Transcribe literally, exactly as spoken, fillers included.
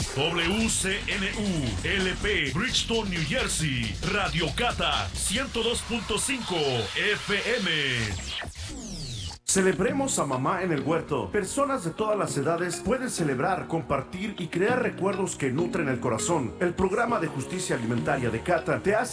W C N U L P Bridgeton, New Jersey. Radio Cata ciento dos punto cinco F M. Celebremos a mamá en el huerto. Personas de todas las edades pueden celebrar, compartir y crear recuerdos que nutren el corazón. El programa de justicia alimentaria de Cata te hace